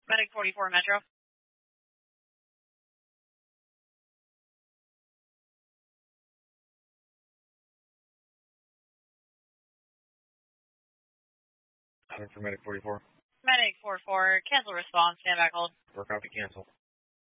Medic 44 Metro. For Medic 44. Medic 44, cancel response, stand back hold. Copy, cancel.